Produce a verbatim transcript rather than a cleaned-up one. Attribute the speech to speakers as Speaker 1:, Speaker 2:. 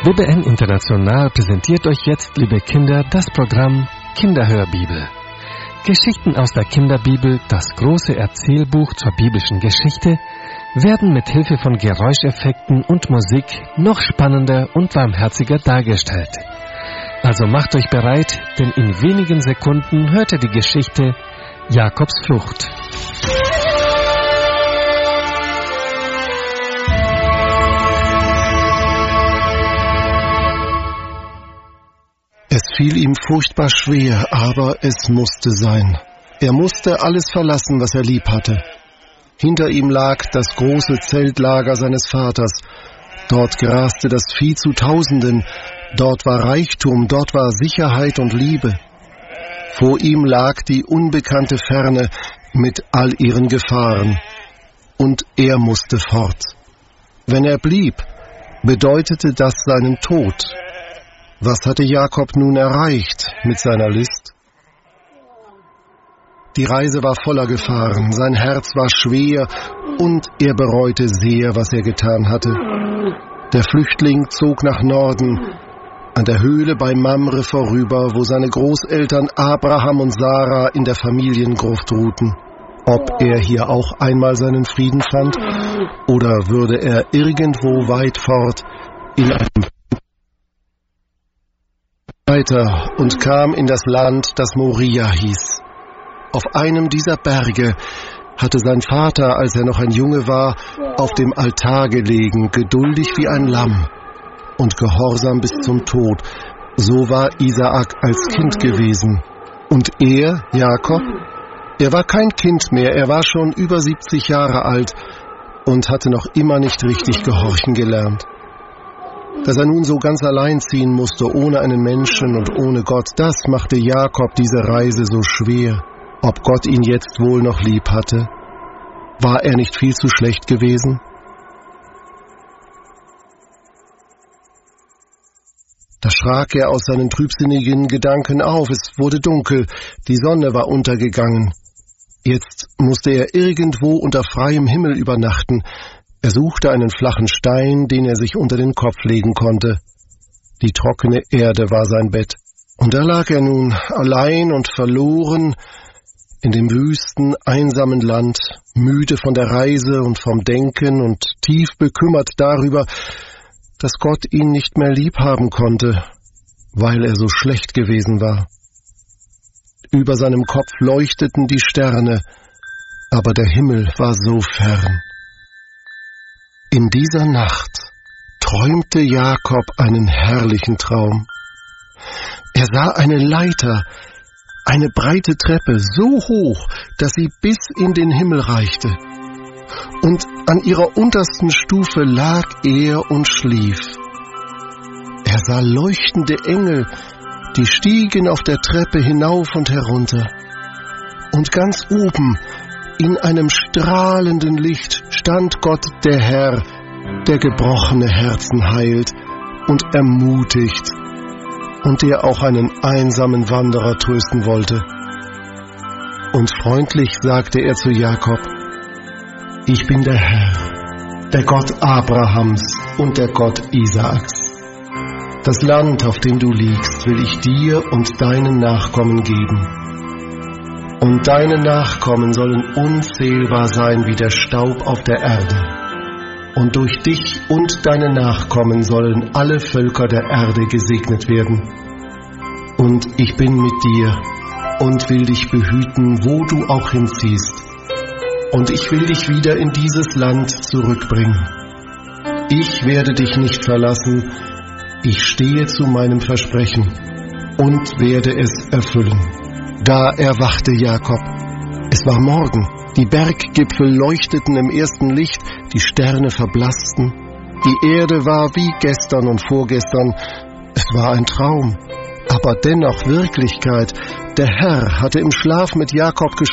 Speaker 1: W B N International präsentiert euch jetzt, liebe Kinder, das Programm Kinderhörbibel. Geschichten aus der Kinderbibel, das große Erzählbuch zur biblischen Geschichte, werden mit Hilfe von Geräuscheffekten und Musik noch spannender und warmherziger dargestellt. Also macht euch bereit, denn in wenigen Sekunden hört ihr die Geschichte Jakobs Flucht.
Speaker 2: Es fiel ihm furchtbar schwer, aber es musste sein. Er musste alles verlassen, was er lieb hatte. Hinter ihm lag das große Zeltlager seines Vaters. Dort graste das Vieh zu Tausenden. Dort war Reichtum, dort war Sicherheit und Liebe. Vor ihm lag die unbekannte Ferne mit all ihren Gefahren. Und er musste fort. Wenn er blieb, bedeutete das seinen Tod. Was hatte Jakob nun erreicht mit seiner List? Die Reise war voller Gefahren, sein Herz war schwer und er bereute sehr, was er getan hatte. Der Flüchtling zog nach Norden, an der Höhle bei Mamre vorüber, wo seine Großeltern Abraham und Sarah in der Familiengruft ruhten. Ob er hier auch einmal seinen Frieden fand, oder würde er irgendwo weit fort in einem weiter und kam in das Land, das Moria hieß. Auf einem dieser Berge hatte sein Vater, als er noch ein Junge war, auf dem Altar gelegen, geduldig wie ein Lamm und gehorsam bis zum Tod. So war Isaak als Kind gewesen. Und er, Jakob, er war kein Kind mehr, er war schon über siebzig Jahre alt und hatte noch immer nicht richtig gehorchen gelernt. Dass er nun so ganz allein ziehen musste, ohne einen Menschen und ohne Gott, das machte Jakob diese Reise so schwer. Ob Gott ihn jetzt wohl noch lieb hatte? War er nicht viel zu schlecht gewesen? Da schrak er aus seinen trübsinnigen Gedanken auf, es wurde dunkel, die Sonne war untergegangen. Jetzt musste er irgendwo unter freiem Himmel übernachten. Er suchte einen flachen Stein, den er sich unter den Kopf legen konnte. Die trockene Erde war sein Bett. Und da lag er nun allein und verloren in dem wüsten, einsamen Land, müde von der Reise und vom Denken und tief bekümmert darüber, dass Gott ihn nicht mehr lieb haben konnte, weil er so schlecht gewesen war. Über seinem Kopf leuchteten die Sterne, aber der Himmel war so fern. In dieser Nacht träumte Jakob einen herrlichen Traum. Er sah eine Leiter, eine breite Treppe, so hoch, dass sie bis in den Himmel reichte. Und an ihrer untersten Stufe lag er und schlief. Er sah leuchtende Engel, die stiegen auf der Treppe hinauf und herunter. Und ganz oben, in einem strahlenden Licht, stand Gott der Herr, der gebrochene Herzen heilt und ermutigt und der auch einen einsamen Wanderer trösten wollte. Und freundlich sagte er zu Jakob: Ich bin der Herr, der Gott Abrahams und der Gott Isaaks. Das Land, auf dem du liegst, will ich dir und deinen Nachkommen geben. Und deine Nachkommen sollen unzählbar sein wie der Staub auf der Erde. Und durch dich und deine Nachkommen sollen alle Völker der Erde gesegnet werden. Und ich bin mit dir und will dich behüten, wo du auch hinziehst. Und ich will dich wieder in dieses Land zurückbringen. Ich werde dich nicht verlassen, ich stehe zu meinem Versprechen und werde es erfüllen. Da erwachte Jakob. Es war Morgen. Die Berggipfel leuchteten im ersten Licht, die Sterne verblassten. Die Erde war wie gestern und vorgestern. Es war ein Traum, aber dennoch Wirklichkeit. Der Herr hatte im Schlaf mit Jakob gesprochen.